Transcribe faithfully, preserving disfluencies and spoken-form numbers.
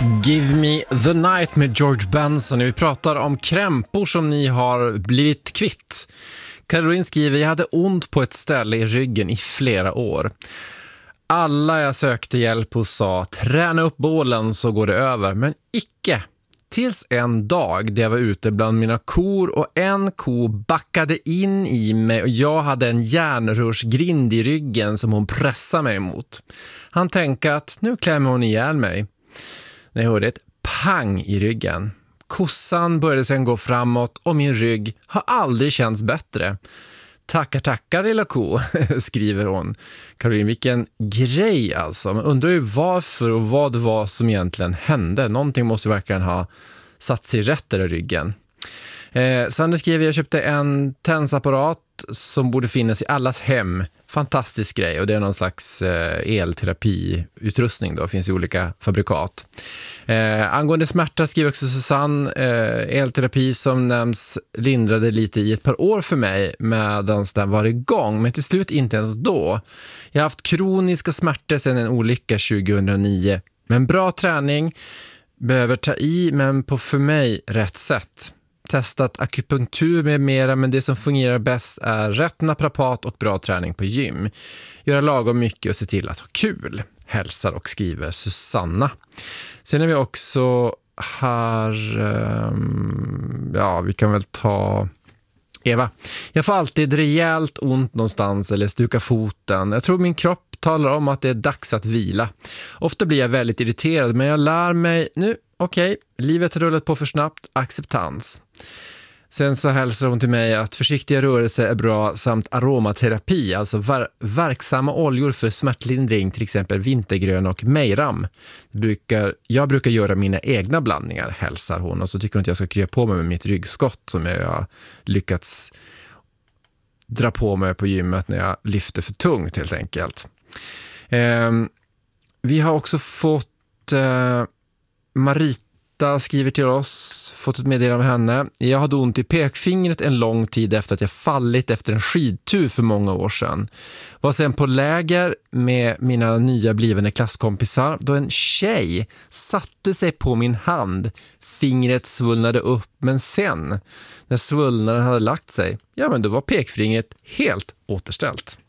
Give me the night med George Benson. Vi pratar om krämpor som ni har blivit kvitt. Caroline skriver: jag hade ont på ett ställe i ryggen i flera år. Alla jag sökte hjälp hos sa: träna upp bålen så går det över. Men icke. Tills en dag där jag var ute bland mina kor och en ko backade in i mig och jag hade en järnrörsgrind i ryggen som hon pressade mig emot. Han tänkte att nu klämmer hon ihjäl mig. När jag hörde ett pang i ryggen. Kossan började sedan gå framåt och min rygg har aldrig känts bättre. Tackar, tackar lilla ko, skriver hon. Caroline, vilken grej alltså. Man undrar ju varför och vad det var som egentligen hände. Någonting måste verkligen ha satt sig rätt i ryggen. Eh, Sandra skriver: jag köpte en tensapparat som borde finnas i allas hem. Fantastisk grej, och det är någon slags eh, elterapiutrustning då, finns i olika fabrikat. Eh, angående smärta skriver också Susanne: eh, elterapi som nämns lindrade lite i ett par år för mig medan den var igång, men till slut inte ens då. Jag har haft kroniska smärtor sedan en olycka tjugohundranio, men bra träning, behöver ta i men på för mig rätt sätt. Testat akupunktur med mera, men det som fungerar bäst är rätt naprapat och bra träning på gym. Göra lagom mycket och se till att ha kul. Hälsar och skriver Susanna. Sen är vi också här, um, ja vi kan väl ta Eva. Jag får alltid rejält ont någonstans eller stuka foten. Jag tror min kropp talar om att det är dags att vila. Ofta blir jag väldigt irriterad, men jag lär mig nu. Okej, okay, livet har rullat på för snabbt, acceptans. Sen så hälsar hon till mig att försiktiga rörelser är bra samt aromaterapi, alltså ver- verksamma oljor för smärtlindring, till exempel vintergrön och mejram. Brukar, jag brukar göra mina egna blandningar, hälsar hon. Och så tycker hon att jag ska krya på mig med mitt ryggskott som jag har lyckats dra på mig på gymmet när jag lyfter för tungt helt enkelt. Eh, vi har också fått... Eh, Marita skriver till oss, fått ett meddelande av henne. Jag hade ont i pekfingret en lång tid efter att jag fallit efter en skidtur för många år sedan. Var sen på läger med mina nya blivande klasskompisar då en tjej satte sig på min hand. Fingret svullnade upp, men sen när svullnaden hade lagt sig, ja men då var pekfingret helt återställt.